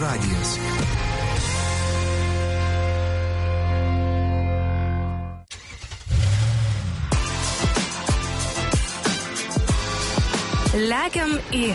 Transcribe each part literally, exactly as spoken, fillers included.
radijas. Lekiam į.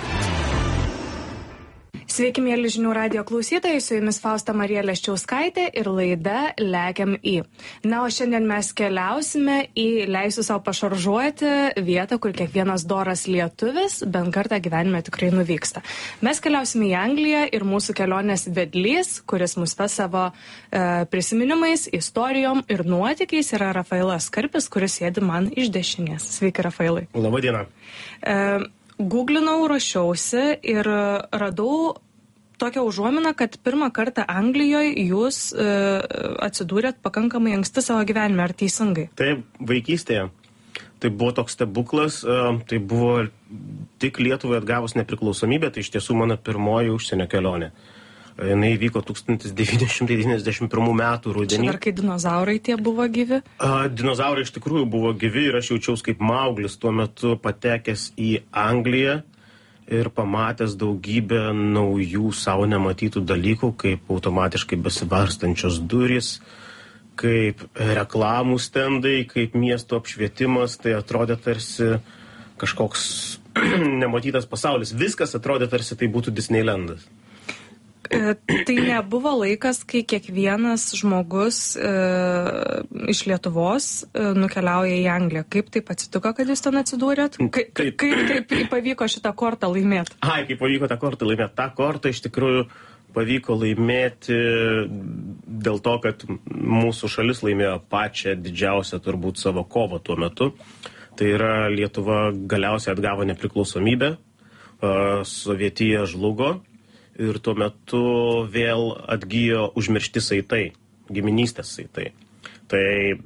Sveiki, mėly žinių radijo klausytojai, su jumis Fausta Marija Leščiauskaitė ir laida Lekiam į. Na, o šiandien mes keliausime į, leisiu savo pašaržuoti, vietą, kur kiekvienas doras lietuvis bent kartą gyvenime tikrai nuvyksta. Mes keliausime į Angliją ir mūsų kelionės vedlys, kuris mus ves savo e, prisiminimais, istorijom ir nuotykiais, yra Rafailas Karpis, kuris sėdi man iš dešinės. Sveiki, Rafailai. Labą dieną. E, Googlinau, rašiausi ir radau tokią užuominą, kad pirmą kartą Anglijoje jūs e, atsidūrėt pakankamai anksti savo gyvenime, ar teisingai? Taip, vaikystėje. Tai buvo toks stebuklas, e, tai buvo tik Lietuvai atgavus nepriklausomybę, tai iš tiesų mano pirmoji užsienio kelionė. Jinai vyko tūkstantis devyni šimtai devyniasdešimt pirmų metų rudenį. Čia dar kai dinozaurai tie buvo gyvi? A, dinozaurai iš tikrųjų buvo gyvi ir aš jaučiaus kaip Mauglis tuo metu patekęs į Angliją ir pamatęs daugybę naujų savo nematytų dalykų, kaip automatiškai besivarstančios durys, kaip reklamų stendai, kaip miesto apšvietimas. Tai atrodė tarsi kažkoks nematytas pasaulis. Viskas atrodė tarsi tai būtų Disneylandas. E, tai nebuvo laikas, kai kiekvienas žmogus e, iš Lietuvos e, nukeliauja į Angliją. Kaip taip atsitiko, kad jūs ten atsidūrėt? Ka, kaip taip pavyko šitą kortą laimėti? Ai, kaip pavyko tą kortą laimėti. Ta kortą iš tikrųjų pavyko laimėti dėl to, kad mūsų šalis laimėjo pačią didžiausią turbūt savo kovą tuo metu. Tai yra Lietuva galiausiai atgavo nepriklausomybę, Sovietija žlugo. Ir tuo metu vėl atgijo užmiršti saitai, giminystės saitai. Tai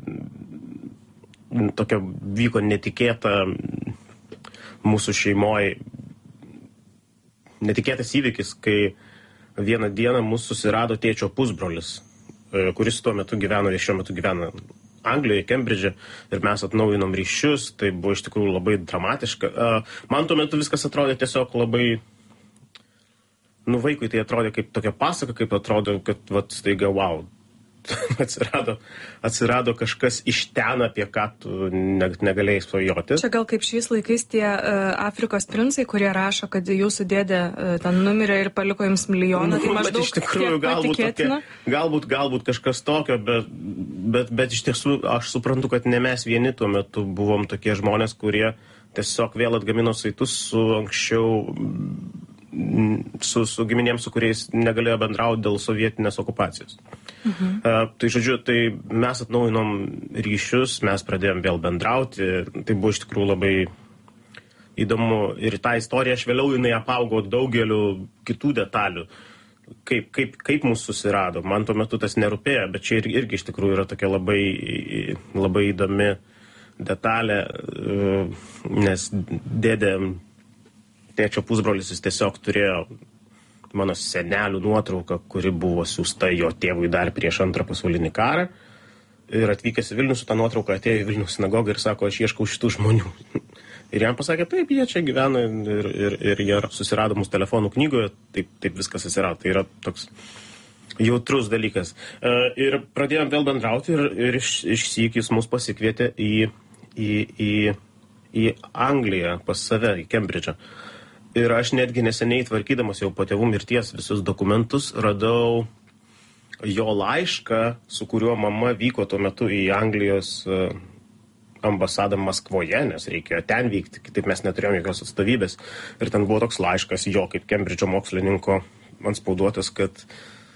tokia vyko netikėta mūsų šeimoje, netikėtas įvykis, kai vieną dieną mūsų susirado tėčio pusbrolis, kuris tuo metu gyveno ir šiuo metu gyvena Anglijoje, Kembridže, ir mes atnaujinom ryšius. Tai buvo iš tikrųjų labai dramatiška. Man tuo metu viskas atrodė tiesiog labai... Nu, vaikui tai atrodė kaip tokia pasaka, kaip atrodo, kad vat, staiga, wow, atsirado, atsirado kažkas iš ten, apie ką tu ne, negalėjai svajoti. Čia gal kaip šiais laikais tie uh, Afrikos princai, kurie rašo, kad jūsų dėdė uh, ten numirė ir paliko jums milijoną, nu, tai maždaug iš tikrųjų, galbūt, tokia, galbūt, galbūt kažkas tokio, bet, bet, bet iš tiesų aš suprantu, kad ne mes vieni tuo metu buvom tokie žmonės, kurie tiesiog vėl atgamino saitus su anksčiau... Su, su giminėms, su kuriais negalėjo bendrauti dėl sovietinės okupacijos. Mhm. Uh, tai žodžiu, tai mes atnaujinom ryšius, mes pradėjom vėl bendrauti, tai buvo iš tikrųjų labai įdomu ir tą istoriją aš vėliau jinai apaugo daugeliu kitų detalių, kaip, kaip, kaip mūsų susirado. Man tuo metu tas nerūpėjo, bet čia irgi iš tikrųjų yra tokia labai, labai įdomi detalė, uh, nes dėdė tėčio pusbrolis, jis tiesiog turėjo mano senelių nuotrauką, kuri buvo siųsta jo tėvui dar prieš antrą pasaulinį karą. Ir atvykęs į Vilnių su tą nuotrauką atėjo į Vilnių sinagogą ir sako, aš ieškau šitų žmonių. Ir jam pasakė, taip, jie čia gyvena ir, ir, ir jie susirado mūsų telefonų knygoje, taip, taip viskas atsirado. Tai yra toks jautrus dalykas. Ir pradėjom vėl bendrauti ir, ir iš, išsyk jis mus pasikvietė į, į, į, į Angliją pas save, į Kembridžą. Ir aš netgi neseniai tvarkydamas jau po tėvų mirties visus dokumentus radau jo laišką, su kuriuo mama vyko tuo metu į Anglijos ambasadą Maskvoje, nes reikėjo ten vykti, kitaip mes neturėjome jokios atstovybės. Ir ten buvo toks laiškas jo kaip Kembridžo mokslininko anspauduotas, kad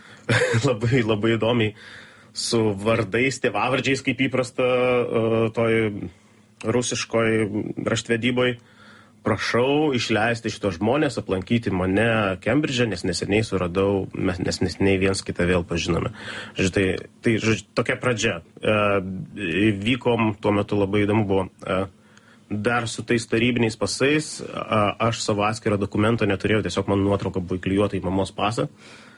labai, labai įdomiai su vardais, tėvavardžiais, kaip įprasta toj rusiškoj raštvedyboj. Prašau išleisti šito žmonės, aplankyti mane Kembridže, nes neseniai suradau, mes nes neseniai viens kitą vėl pažinome. Žodžiu, tai, tai žodžiu, tokia pradžia. E, vykom, tuo metu labai įdomu buvo, e, dar su tais tarybiniais pasais, e, aš savo atskirą dokumento neturėjau, tiesiog man nuotrauka buvo įklijuota į mamos pasą.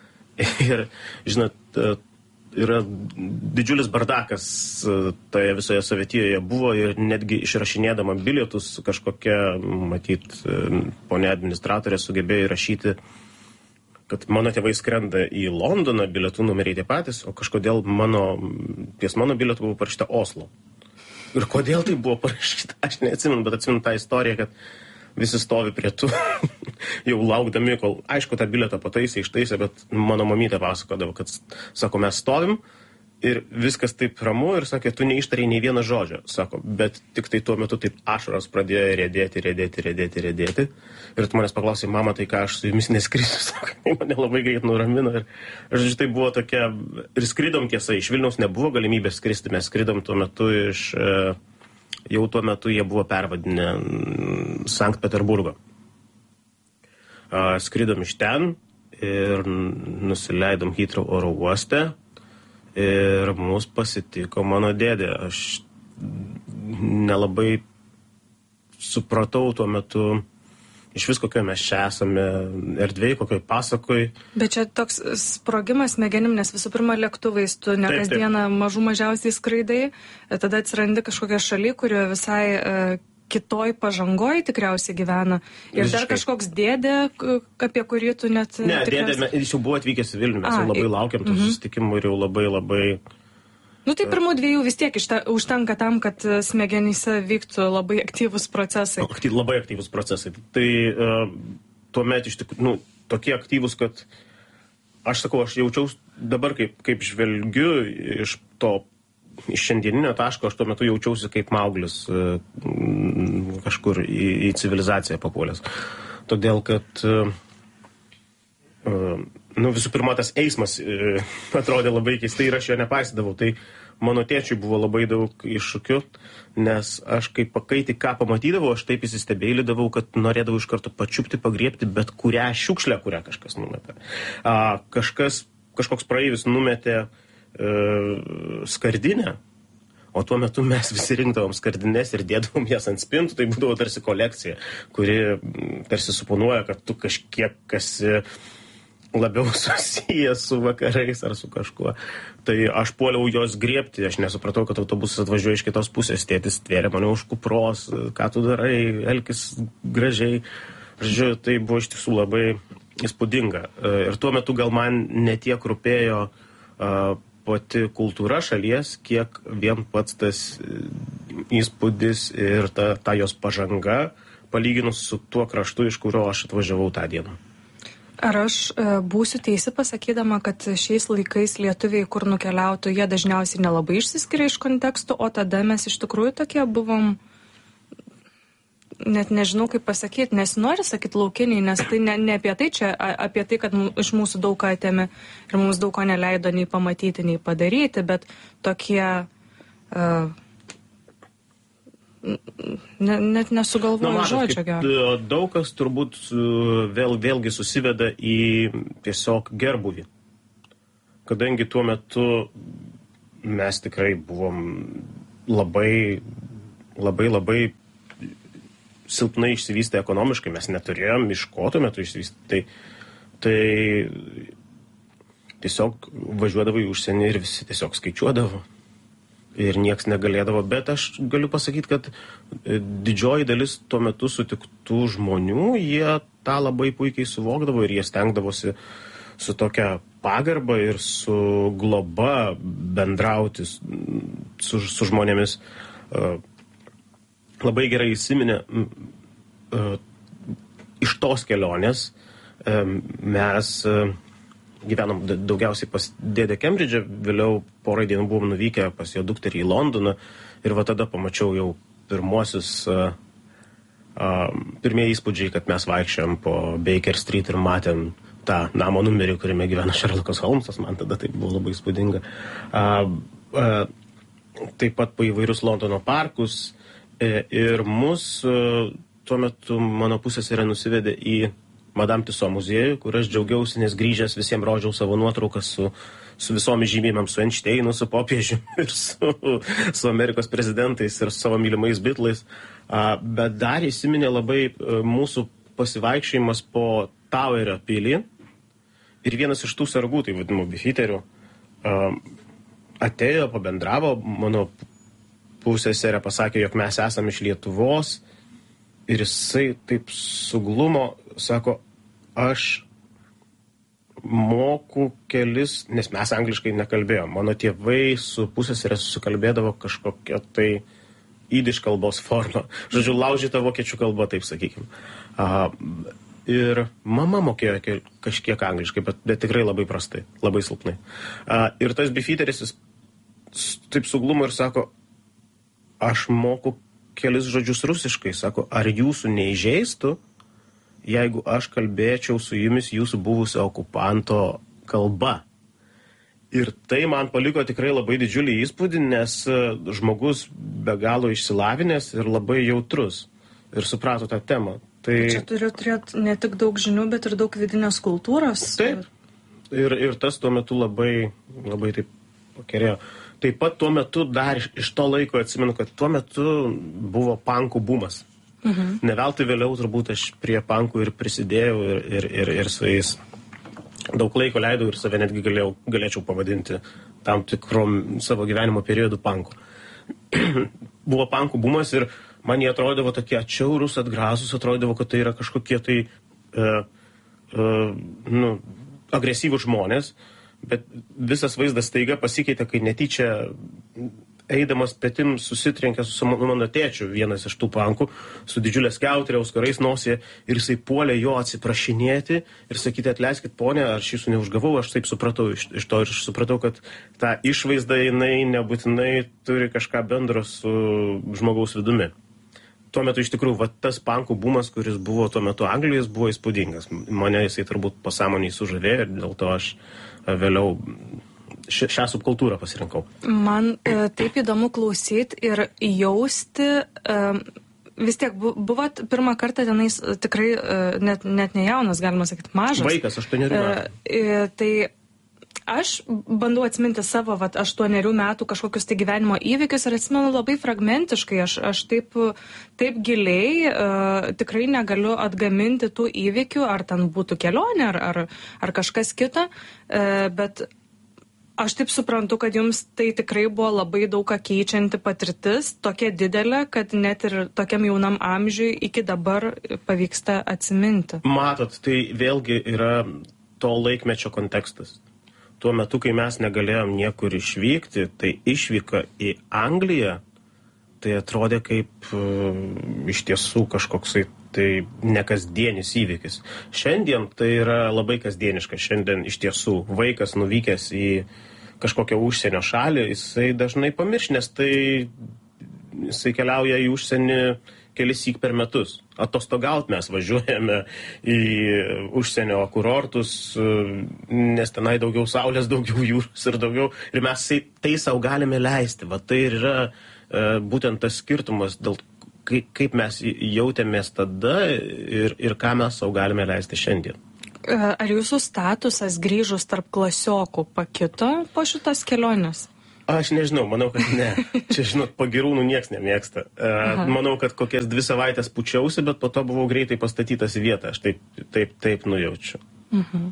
Ir, žinot, e, yra didžiulis bardakas toje visoje Sovietijoje buvo ir netgi išrašinėdama bilietus kažkokia, matyt, ponia administratorė sugebėjo įrašyti kad mano tėvai skrenda į Londoną, bilietų numeriai tie patys, o kažkodėl mano, ties mano bilietų buvo parašyta Oslo. Ir kodėl tai buvo parašyta, aš neatsimenu, bet atsimenu tą istoriją, kad visi stovi prie tų, jau laukdami, kol, aišku, tą bilietą pataisė, ištaisė, bet mano mamytė pasakodavo, kad, sako, mes stovim ir viskas taip ramu ir sakė, tu neištarei nei vieną žodžio, sako, bet tik tai tuo metu taip ašaros pradėjo rėdėti, rėdėti, rėdėti, rėdėti. Ir tu manęs paklausai, mama, tai ką aš su jumis neskrisiu, sako, tai mane labai greit nuramino. Ir aš, tai buvo tokia, ir skridom tiesa, iš Vilniaus nebuvo galimybės skristi, mes skridom tuo metu iš, jau tuo metu jie buvo pervadinę Sankt Peterburgo. Skridom iš ten ir nusileidom Heathrow oro uoste. Ir mus pasitiko mano dėdė. Aš nelabai supratau tuo metu iš vis kokio mes čia esame erdvėj, kokioj pasakoj. Bet čia toks sprogimas smegenim, nes visų pirma lėktuvais tu ne taip, kasdieną taip. mažų mažiausiai skraidai, tada atsirandi kažkokia šaly, kurioje visai uh, kitoj pažangoj tikriausiai gyvena. Ir Visiškai. Dar kažkoks dėdė, apie kurį tu net... Ne, tikriausiai... dėdė, jis jau buvo atvykęs į Vilnių, mes A, jau labai laukiam tų mm-hmm. susitikimų ir jau labai labai... Nu tai pirmų dviejų vis tiek išta, užtenka tam, kad smegenyse vyktų labai aktyvus procesai. Aktyv, labai aktyvus procesai. Tai uh, tuomet iš tikrųjų, nu, tokie aktyvus, kad aš sakau, aš jaučiaus dabar, kaip, kaip žvelgiu iš to, iš šiandieninio taško, aš tuo metu jaučiausi kaip Mauglis uh, kažkur į, į civilizaciją papuolęs. Todėl, kad uh, uh, nu, visų pirma, tas eismas uh, atrodė labai keistai ir aš jo nepaisydavau. Tai mano tėčiui buvo labai daug iššūkių, nes aš kaip kai tik ką pamatydavau, aš taip įsistebėlydavau, kad norėdavau iš karto pačiupti, pagriebti bet kurią šiukšlę, kurią kažkas numetė. Uh, kažkas, kažkoks praeivis numetė uh, skardinę, o tuo metu mes visi rinkdavom skardines ir dėdavom jas ant spintų, tai būdavo tarsi kolekcija, kuri tarsi suponuoja, kad tu kažkiek esi labiau susijęs su vakarais ar su kažkuo. Tai aš puoliau jos griebti, aš nesupratau, kad autobusas atvažiuoja iš kitos pusės, tėtis tvėrė mane už kupros, ką tu darai, elkis gražiai. Žodžiu, tai buvo iš tiesų labai įspūdinga. Ir tuo metu gal man netiek rūpėjo pati kultūra šalies, kiek vien pats tas įspūdis ir ta, ta jos pažanga, palyginus su tuo kraštu, iš kurio aš atvažiavau tą dieną. Ar aš e, būsiu teisi pasakydama, kad šiais laikais lietuviai, kur nukeliautų, jie dažniausiai nelabai išsiskiria iš kontekstų, o tada mes iš tikrųjų tokie buvom, net nežinau kaip pasakyti, nes nori sakyti laukiniai, nes tai ne, ne apie tai čia, apie tai, kad m, iš mūsų daug ką atėmė ir mums daug ko neleido nei pamatyti, nei padaryti, bet tokie... Uh, net nesugalvoju Na, žodžio gero. Daug kas turbūt vėl, vėlgi susiveda į tiesiog gerbuvį. Kadangi tuo metu mes tikrai buvom labai, labai, labai silpnai išsivystę ekonomiškai, mes neturėjom iš ko tuo metu išsivystę. Tai, tai tiesiog važiuodavo į užsienį ir visi tiesiog skaičiuodavo. Ir nieks negalėdavo, bet aš galiu pasakyti, kad didžioji dalis tuo metu sutiktų žmonių, jie tą labai puikiai suvokdavo ir jie stengdavosi su tokia pagarba ir su globa bendrauti su, su žmonėmis. Labai gerai įsiminė, iš tos kelionės mes gyvenom daugiausiai pas dėdę Kembridže, vėliau porą dienų buvom nuvykę pas jo dukterį į Londoną ir va tada pamačiau jau pirmuosius, uh, uh, pirmieji įspūdžiai, kad mes vaikščiam po Baker Street ir matėm tą namo numerį, kuriame gyvena Sherlockas Holmesas, man tada tai buvo labai įspūdinga. Uh, uh, taip pat po įvairius Londono parkus uh, ir mus uh, tuo metu mano pusės yra nusivedė į Madame Tussauds muziejų, kur aš džiaugiausi, nes grįžęs visiems rodžiau savo nuotraukas su, su visomis žymybėm, su Einšteinu, su popiežiu ir su, su Amerikos prezidentais ir su savo mylimais Beatlais. Uh, bet dar įsiminė labai uh, mūsų pasivaikščiojimas po Towerio pilį ir vienas iš tų sargų, tai vadinamų bifiterių, uh, atėjo, pabendravo, mano pusseserė pasakė, jog mes esame iš Lietuvos ir jisai taip suglumo, sako, aš moku kelis, nes mes angliškai nekalbėjom. Mano tėvai su pusėserė susikalbėdavo kažkokia tai įdiš kalbos forma. Žodžiu, laužyta vokiečių kalba, taip sakykime. Uh, ir mama mokėjo kažkiek angliškai, bet, bet tikrai labai prastai, labai silpnai. Uh, ir tas bifiteris, jis taip suglumo ir sako, aš moku kelis žodžius rusiškai. Sako, ar jūsų neįžeistų, jeigu aš kalbėčiau su jumis jūsų buvusio okupanto kalba. Ir tai man paliko tikrai labai didžiulį įspūdį, nes žmogus be galo išsilavinęs ir labai jautrus. Ir suprato tą temą. Tai... Čia turi turėti ne tik daug žinių, bet ir daug vidinės kultūros. Taip. Ir, ir tas tuo metu labai, labai taip pakerėjo. Taip pat tuo metu dar iš, iš to laiko atsimenu, kad tuo metu buvo pankų bumas. Mhm. Ne veltui vėliau turbūt aš prie pankų ir prisidėjau ir, ir, ir, ir su jais daug laiko leidau ir save netgi galėjau, galėčiau pavadinti tam tikrom savo gyvenimo periodų pankų. Buvo pankų bumas ir man jie atrodavo tokie atšiaurus, atgrasus, atrodavo, kad tai yra kažkokie tai uh, uh, nu, agresyvūs žmonės, bet visas vaizdas staiga pasikeitė, kai netyčia eidamas petim susitrenkė su mano tėčiu, vienas iš tų pankų, su didžiulė skiauterė, auskarais nosėje, ir jisai puolė jo atsiprašinėti ir sakyti, atleiskit ponė, aš jūsų neužgavau, aš taip supratau iš, iš to ir aš supratau, kad ta išvaizda jinai nebūtinai turi kažką bendro su žmogaus vidumi. Tuo metu iš tikrųjų, va, tas pankų bumas, kuris buvo tuo metu Anglijos, buvo įspūdingas. Mane jisai turbūt pasąmoniai sužavėjo ir dėl to aš vėliau šią subkultūrą pasirinkau. Man e, taip įdomu klausyti ir jausti, e, vis tiek bu, buvot pirmą kartą tenais tikrai e, net, net nejaunas, galima sakyti, mažas. Vaikas, aštuonerių metų. E, e, tai aš bandau atsiminti savo vat, aštuonerių metų kažkokius tai gyvenimo įvykius ir atsimenu labai fragmentiškai. Aš, aš taip, taip giliai e, tikrai negaliu atgaminti tų įvykių, ar ten būtų kelionė, ar, ar, ar kažkas kita, e, bet aš taip suprantu, kad jums tai tikrai buvo labai daug ką keičianti patirtis, tokia didelė, kad net ir tokiam jaunam amžiui iki dabar pavyksta atsiminti. Matot, tai vėlgi yra to laikmečio kontekstas. Tuo metu, kai mes negalėjom niekur išvykti, tai išvyka į Angliją, tai atrodė kaip uh, iš tiesų kažkoksai tai nekasdienis įvykis. Šiandien tai yra labai kasdieniška. Šiandien iš tiesų vaikas nuvykęs į kažkokią užsienio šalį, jisai dažnai pamirš, nes tai jisai keliauja į užsienį kelissyk per metus. Atostogaut mes važiuojame į užsienio kurortus, nes tenai daugiau saulės, daugiau jūros ir daugiau. Ir mes tai, tai savo galime leisti. Va, tai yra e, būtent tas skirtumas, dėl, kaip, kaip mes jautėmės tada ir, ir ką mes savo galime leisti šiandien. Ar jūsų statusas grįžus tarp klasiokų pakito po šitos kelionės? Aš nežinau, manau, kad ne. Čia, žinot, pagirūnų nieks nemėgsta. Aha. Manau, kad kokias dvi savaitės pučiausi, bet po to buvau greitai pastatytas į vietą. Aš taip, taip, taip nujaučiu. Uh-huh.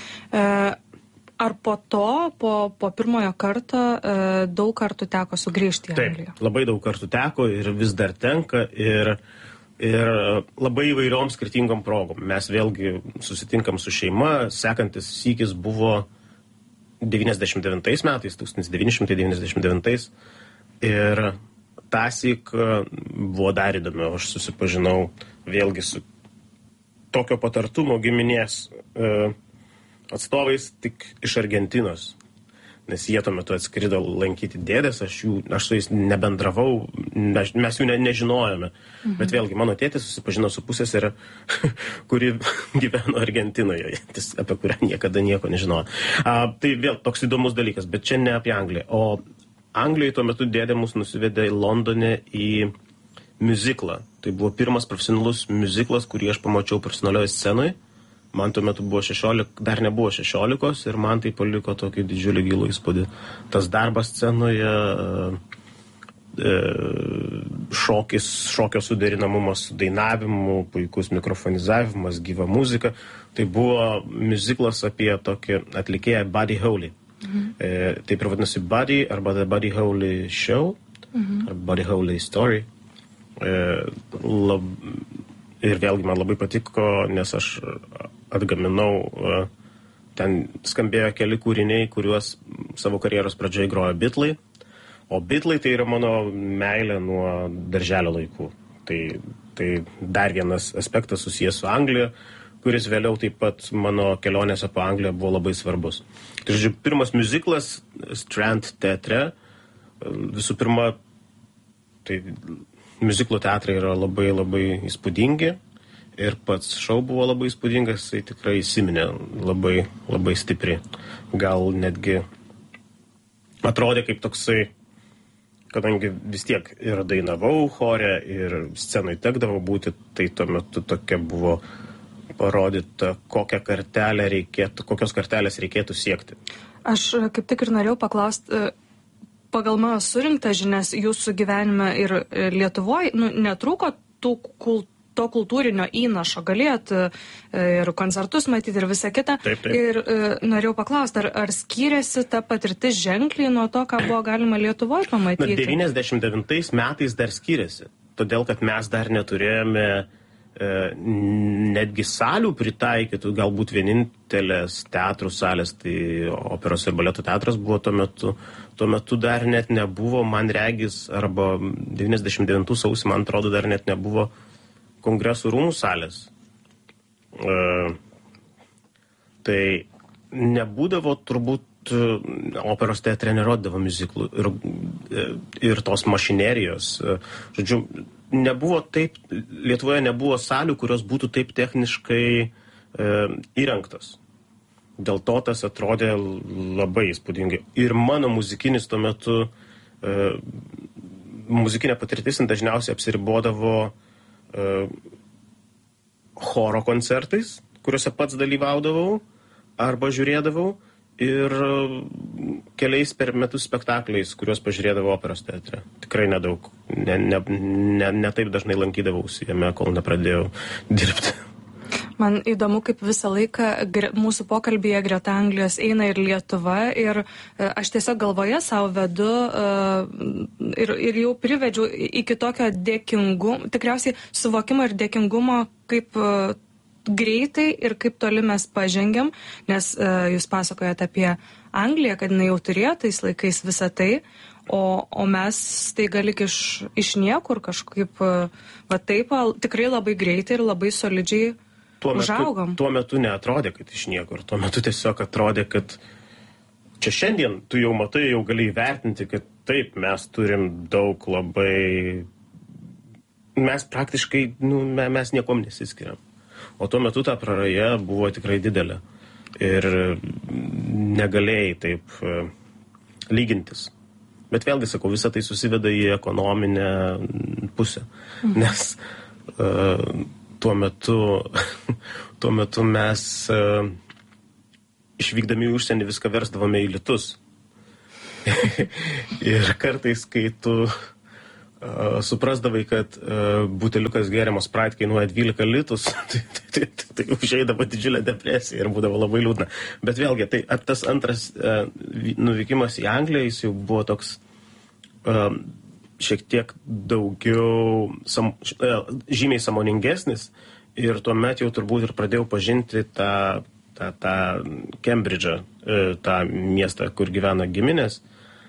Ar po to, po, po pirmojo karto, daug kartų teko sugrįžti į Angliją? Taip, labai daug kartų teko ir vis dar tenka. Ir Ir labai įvairiom skirtingom progom. Mes vėlgi susitinkam su šeima. Sekantis sykis buvo devyniasdešimt devintais metais, tūkstantis devyni šimtai devyniasdešimt devintais. Ir tąsyk buvo dar įdomiau. Aš susipažinau vėlgi su tokio patartumo giminės e, atstovais tik iš Argentinos. Nes jie tuo metu atskrido lankyti dėdės, aš, jų, aš su jais nebendravau, mes, mes jų ne, nežinojome. Mhm. Bet vėlgi, mano tėtis susipažino su pusseserė, kuri gyveno Argentinoje, apie kurią niekada nieko nežinojo. A, tai vėl toks įdomus dalykas, bet čia ne apie Angliją. O Anglijoje tuo metu dėdė mus nusivedė į Londone į miuziklą. Tai buvo pirmas profesionalus miuziklas, kurį aš pamačiau profesionalioje scenoje. Man tuo metu buvo šešiolika, dar nebuvo šešiolikos ir man tai paliko tokį didžiulį gilų įspūdį. Tas darbas scenoje, e, šokis, šokio suderinamumas su dainavimu, puikus mikrofonizavimas, gyva muzika. Tai buvo miuziklas apie tokį atlikėją Buddy Holly. Mhm. E, taip ir vadinasi Buddy arba The Buddy Holly Show, mhm. arba Buddy Holly Story. E, lab, ir vėlgi man labai patiko, nes aš atgaminau uh, ten skambėjo keli kūriniai, kuriuos savo karjeros pradžioje grojo Beatlai. O Beatlai tai yra mano meilė nuo darželio laikų. Tai, tai dar vienas aspektas susijęs su Anglija, kuris vėliau taip pat mano kelionėse po Angliją buvo labai svarbus. Tai, žodžiu, pirmas miuziklas Strand teatre. Visų pirma, tai miuziklų teatrai yra labai labai įspūdingi ir pats šou buvo labai įspūdingas, tai tikrai įsiminė labai, labai stipriai. Gal netgi atrodė kaip toksai, kadangi vis tiek ir dainavau chore, ir scenai tekdavo būti, tai tuo metu tokia buvo parodyta, kokią kartelę reikėtų, kokios kartelės reikėtų siekti. Aš kaip tik ir norėjau paklausti, pagal mano surinktą žinias jūsų gyvenime ir Lietuvoje nu, netrūko tų kult, to kultūrinio įnašo, galėjot ir koncertus matyti ir visą kitą. Taip, taip. Ir norėjau paklausti, ar, ar skyrėsi ta patirtis ženkliai nuo to, ką buvo galima Lietuvoje pamatyti? Na, devyniasdešimt devintais metais dar skyrėsi, todėl kad mes dar neturėjome e, netgi salių pritaikytų, galbūt vienintelės teatrų salės, tai operos ir baleto teatras buvo tuo metu. Tuo metu dar net nebuvo, man regis, arba devyniasdešimt devintų sausį, man atrodo, dar net nebuvo Kongresų rūmų salės. E, tai nebūdavo turbūt operos teatre nerodavo miuziklų ir, ir tos mašinerijos. Žodžiu, nebuvo taip, Lietuvoje nebuvo salių, kurios būtų taip techniškai e, įrengtos. Dėl to tas atrodė labai įspūdingai. Ir mano muzikinis tuo metu, e, muzikinė patirtis dažniausiai apsiribodavo choro koncertais, kuriuose pats dalyvaudavau arba žiūrėdavau, ir keliais per metus spektakliais, kuriuos pažiūrėdavau operos teatre. Tikrai nedaug, ne, ne, ne, ne taip dažnai lankydavausi jame, kol nepradėjau dirbti. Man įdomu, kaip visą laiką gre, mūsų pokalbėje greta Anglijos eina ir Lietuva, ir e, aš tiesiog galvoje savo vedu e, ir, ir jau privedžiau iki tokio dėkingumo, tikriausiai suvokimo ir dėkingumo, kaip e, greitai ir kaip toli mes pažengiam, nes e, jūs pasakojate apie Angliją, kad jinai jau turėjo tais laikais visą tai, o, o mes tai galik iš, iš niekur kažkaip, e, va taip, tikrai labai greitai ir labai solidžiai Tuo metu, tuo metu neatrodė, kad iš niekur. Tuo metu tiesiog atrodė, kad čia šiandien tu jau matai, jau gali įvertinti, kad taip, mes turim daug labai... Mes praktiškai, nu, mes niekom nesiskiriam. O tuo metu ta praraja buvo tikrai didelė. Ir negalėjai taip uh, lygintis. Bet vėlgi, sakau, visą tai susiveda į ekonominę pusę. Mhm. Nes... Uh, Tuo metu, tuo metu mes uh, išvykdami į užsienį viską versdavome į litus. Ir kartais, kai tu uh, suprasdavai, kad uh, buteliukas geriamas Sprite kainuoja dvylika litus, tai, tai, tai, tai užeidavo didžiulė depresija ir būdavo labai liūdna. Bet vėlgi, tai tas antras uh, nuvykimas į Angliją, jis jau buvo toks... Uh, šiek tiek daugiau, sam, žymiai samoningesnis, ir tuomet jau turbūt ir pradėjau pažinti tą, tą, tą Kembridžą, tą miestą, kur gyvena giminės.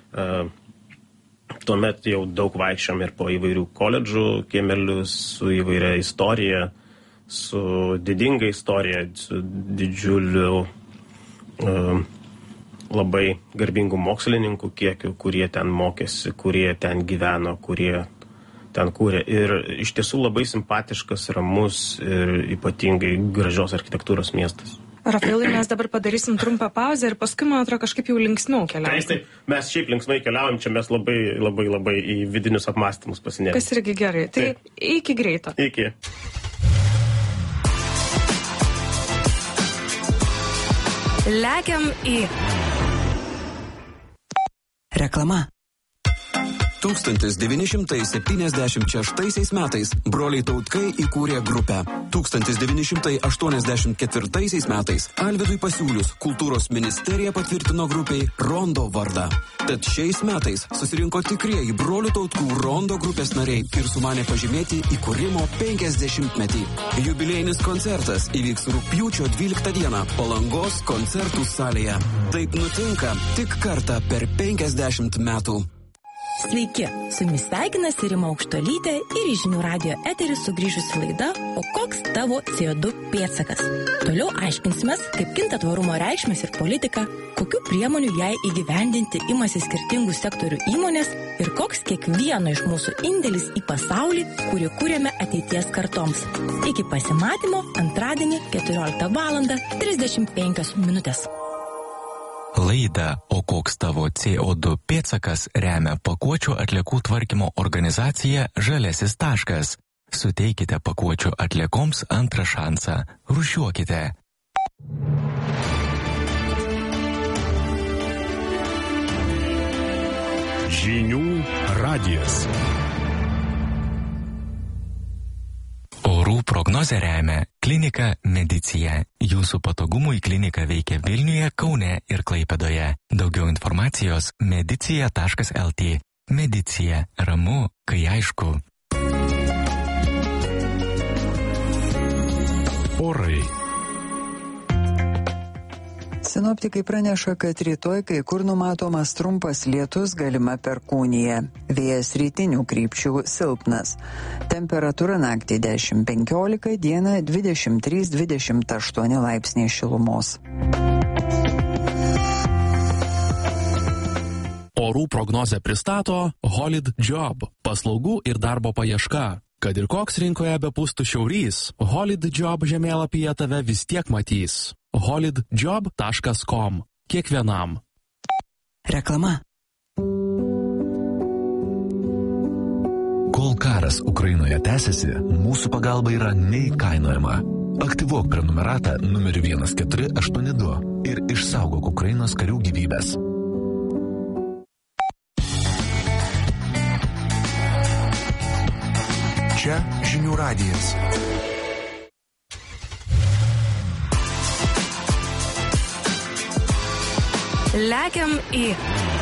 Tuomet jau daug vaikščiom ir po įvairių koledžų kiemelius, su įvairia istorija, su didinga istorija, su didžiuliu uh, labai garbingų mokslininkų kiekių, kurie ten mokėsi, kurie ten gyveno, kurie ten kūrė. Ir iš tiesų labai simpatiškas, ramus ir ypatingai gražios architektūros miestas. Rafaelai, mes dabar padarysim trumpą pauzę ir paskui, man atrodo, kažkaip jau linksmiau keliausim. Taip, taip, mes šiaip linksmai keliaujam, čia mes labai, labai, labai į vidinius apmąstymus pasinėrėm. Kas irgi gerai. Tai taip. Iki greito. Iki. Lekiam į... Reklama. tūkstantis devyni šimtai septyniasdešimt šeštaisiais metais broliai Tautkai įkūrė grupę. tūkstantis devyni šimtai aštuoniasdešimt ketvirtaisiais metais Alvydui pasiūlius kultūros ministerija patvirtino grupiai Rondo vardą. Tad šiais metais susirinko tikrieji brolių Tautkų Rondo grupės nariai ir sumanė pažymėti įkūrimo penkiasdešimtmetį. Jubiliejinis koncertas įvyks rugpjūčio dvyliktą dieną Palangos koncertų salėje. Taip nutinka tik kartą per penkiasdešimt metų. Sveiki, su jumis sveikinasi Rima Aukštuolytė ir į Žinių radijo eterį sugrįžusi laida O koks tavo C O du pėdsakas? Toliau aiškinsimės, kaip kinta tvarumo reikšmės ir politika, kokių priemonių jai įgyvendinti imasi skirtingų sektorių įmonės ir koks kiekvieno iš mūsų indėlis į pasaulį, kurį kūrėme ateities kartoms. Iki pasimatymo antradienį keturioliktą valandą trisdešimt penkios minutės. Laidą O koks tavo C O du pėdsakas remia pakuočių atliekų tvarkymo organizacija Žaliasis taškas. Suteikite pakuočių atliekoms antrą šansą. Rūšiuokite. Žinių radijas. Orų prognozę remia klinika Medicija. Jūsų patogumui klinika veikia Vilniuje, Kaune ir Klaipėdoje. Daugiau informacijos medicija taškas el tė. Medicija. Ramu, kai aišku. Orai. Sinoptikai praneša, kad rytoj kai kur numatomas trumpas lietus, galima perkūnija. Vėjas rytinių krypčių silpnas. Temperatūra naktį dešimt penkiolika, dieną dvidešimt trys dvidešimt aštuoni laipsniai šilumos. Orų prognozę pristato Holid Job – paslaugų ir darbo paieška. Kad ir koks rinkoje bepūstų šiaurys, Holid Job žemėlapyje tave vis tiek matys. holid job taškas com. Kiekvienam. Reklama. Kol karas Ukrainoje tęsiasi, mūsų pagalba yra neįkainojama. Aktyvuok prenumeratą numerį vienas keturi aštuoni du ir išsaugok Ukrainos karių gyvybės. Čia Žinių radijas. Lekiam į.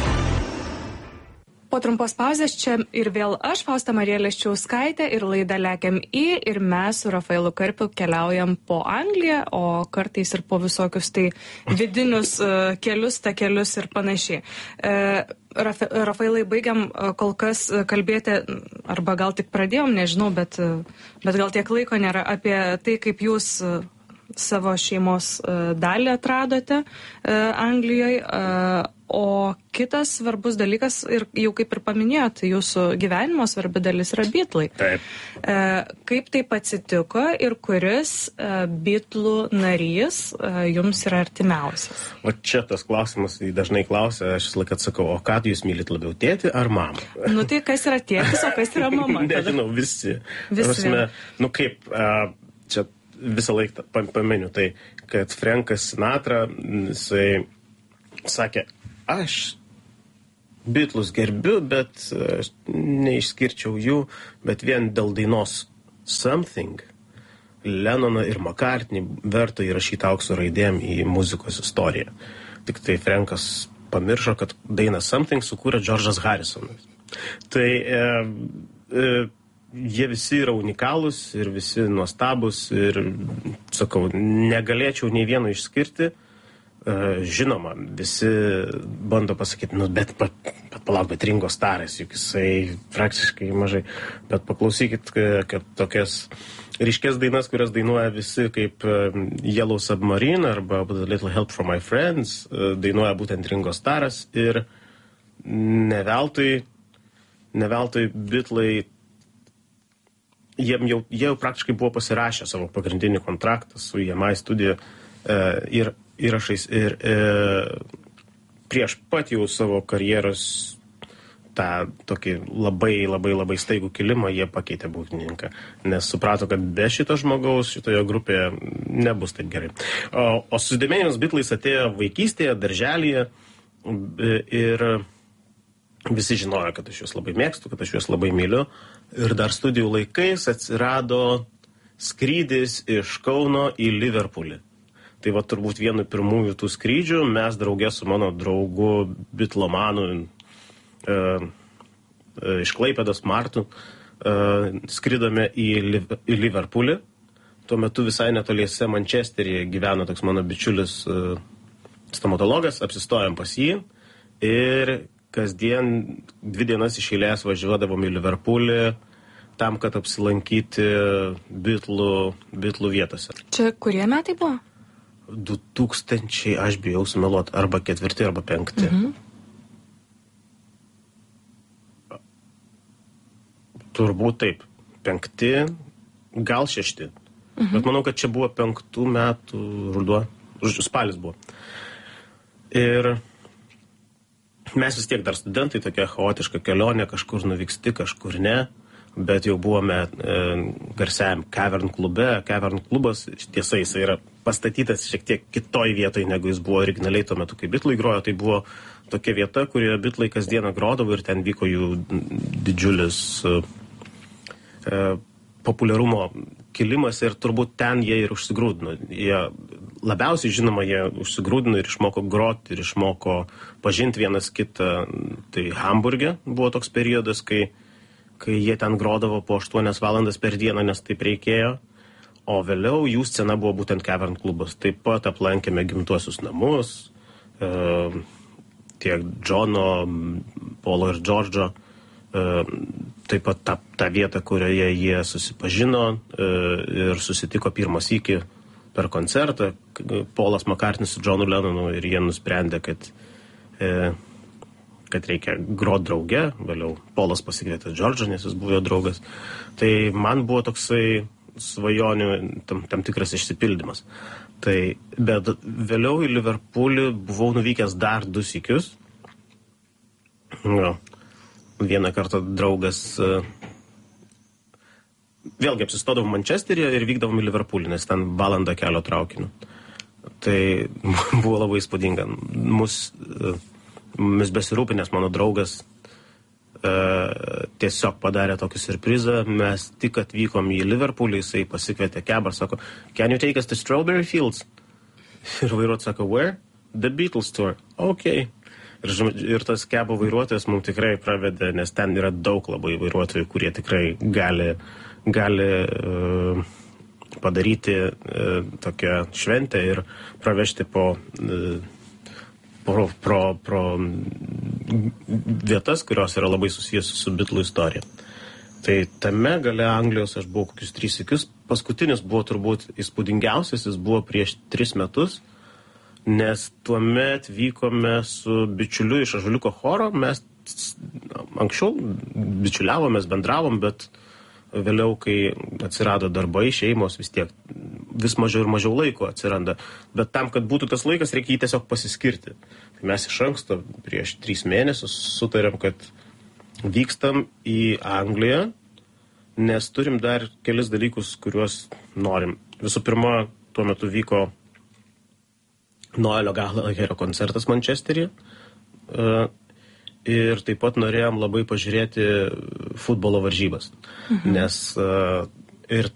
Po trumpos pauzės čia ir vėl aš, Fausta Marija Leščiauskaitė, ir laida Lekiam į, ir mes su Rafailu Karpiu keliaujam po Angliją, o kartais ir po visokius tai vidinius uh, kelius, takelius ir panašiai. Uh, Rafa, Rafailai, baigiam uh, kol kas uh, kalbėti, arba gal tik pradėjom, nežinau, bet, uh, bet gal tiek laiko nėra, apie tai, kaip jūs uh, savo šeimos uh, dalį atradote uh, Anglijoje. Uh, O kitas svarbus dalykas, ir jau kaip ir paminėjot, jūsų gyvenimo svarbi dalis yra Beatlai. Taip. E, kaip taip atsitiko ir kuris e, Beatlų narys e, jums yra artimiausias? O čia tas klausimas dažnai klausia, aš vis laik atsakau, o ką jūs mylit labiau, tėtį ar mamą? Nu tai kas yra tėtis, o kas yra mama? Nežinau, visi. Visi. Prasme, nu kaip, a, čia visą laiką pameniu, tai kad Frankas Sinatra, jisai sakė, aš Beatlus gerbiu, bet aš neišskirčiau jų, bet vien dėl dainos Something Lennoną ir McCartney verta įrašyti aukso raidėm į muzikos istoriją. Tik tai Frankas pamiršo, kad dainą Something sukūrė Džordžas Harrisonas. Tai e, e, jie visi yra unikalūs ir visi nuostabus ir, sakau, negalėčiau nei vieno išskirti. Žinoma, visi bando pasakyti, nu, bet, bet, bet palauk, bet Ringo Starras, juk jisai praktiškai mažai. Bet paklausykit, kad tokias ryškės dainas, kurias dainuoja visi kaip Yellow Submarine arba A Little Help from My Friends, dainuoja būtent Ringo Starras ir neveltui, neveltui Beatlai, jie jau, jie jau praktiškai buvo pasirašę savo pagrindinį kontraktą su E M I studija ir įrašais ir e, prieš pat jau savo karjeros tą tokį labai labai labai staigų kilimą jie pakeitė būgnininką, nes suprato, kad be šito žmogaus šitoje grupėje nebus taip gerai. O, o susidomėjimas Beatlais atėjo vaikystėje, darželyje ir visi žinojo, kad aš juos labai mėgstu, kad aš juos labai myliu. Ir dar studijų laikais atsirado skrydis iš Kauno į Liverpoolį. Tai va turbūt vienu pirmųjų tų skrydžių mes draugė su mano draugu bitlomanu e, e, iš Klaipėdos Martu e, skridome į, į Liverpoolį. Tuo metu visai netoliese Mančesteryje gyveno toks mano bičiulis e, stomatologas, apsistojom pas jį ir kasdien dvi dienas iš eilės važiuodavom į Liverpoolį tam, kad apsilankyti bitlų, bitlų vietose. Čia kurie metai buvo? du tūkstančiai, aš bijau sumeluoti, arba ketvirti, arba penkti. Mhm. Turbūt taip. Penkti, gal šešti. Mhm. Bet manau, kad čia buvo penktų metų ruduo, spalis buvo. Ir mes vis tiek dar studentai, tokia chaotiška kelionė, kažkur nuvyksti, kažkur ne. Bet jau buvome e, garsiajam Cavern klube. Cavern klubas, tiesa, jis yra pastatytas šiek tiek kitoj vietoj, negu jis buvo originaliai tuo metu, kai bitlai grojo. Tai buvo tokia vieta, kurioje bitlai kasdieną grodavo ir ten vyko jų didžiulis e, populiarumo kilimas ir turbūt ten jie ir užsigrūdino. Jie labiausiai, žinoma, jie užsigrūdino ir išmoko groti, ir išmoko pažinti vienas kitą. Tai Hamburge buvo toks periodas, kai kai jie ten grodavo po aštuonias valandas per dieną, nes taip reikėjo. O vėliau jų scena buvo būtent Cavern klubas. Taip pat aplankėme gimtuosius namus, e, tiek Džono, Polo ir Džordžo, e, taip pat tą, tą vietą, kurioje jie susipažino e, ir susitiko pirmą sykį per koncertą. Polas McCartney su Johnu Lennonu ir jie nusprendė, kad e, kad reikia grot drauge, vėliau Polas pasikvietė Džordžą, nes jis buvo draugas. Tai man buvo toksai svajonių tam, tam tikras išsipildymas. Tai, bet vėliau į Liverpoolį buvau nuvykęs dar du sykius. No, vieną kartą draugas vėlgi apsistodavom Mančesteryje ir vykdavom į Liverpoolį, nes ten valandą kelio traukiniu. Tai buvo labai įspūdinga. Mus Mes besirūpinęs mano draugas e, tiesiog padarė tokį surprizą. Mes tik atvykom į Liverpoolį, jisai pasikvietė kebą ir sako, can you take us to Strawberry Fields? Ir vairuotojas sako, where? The Beatles tour. Ok. Ir, ir tas kebo vairuotojas mums tikrai pravedė, nes ten yra daug labai vairuotojų, kurie tikrai gali, gali e, padaryti e, tokią šventę ir pravežti po... E, Pro, pro, pro vietas, kurios yra labai susijęs su bitlų istorija. Tai tame gale Anglijos aš buvau kokius tris sykius. Paskutinis buvo turbūt įspūdingiausias, jis buvo prieš tris metus, nes tuomet vykome su bičiuliu iš Ąžuoliuko choro. Mes anksčiau bičiuliavomės, bendravom, bet vėliau, kai atsirado darbai, šeimos, vis tiek vis mažiau ir mažiau laiko atsiranda. Bet tam, kad būtų tas laikas, reikia jį tiesiog pasiskirti. Tai mes iš anksto prieš tris mėnesius sutarėm, kad vykstam į Angliją, nes turim dar kelis dalykus, kuriuos norim. Visų pirma, tuo metu vyko Noelio Gallagherio koncertas Mančesteryje. Ir taip pat norėjom labai pažiūrėti futbolo varžybas. Mhm. Nes ir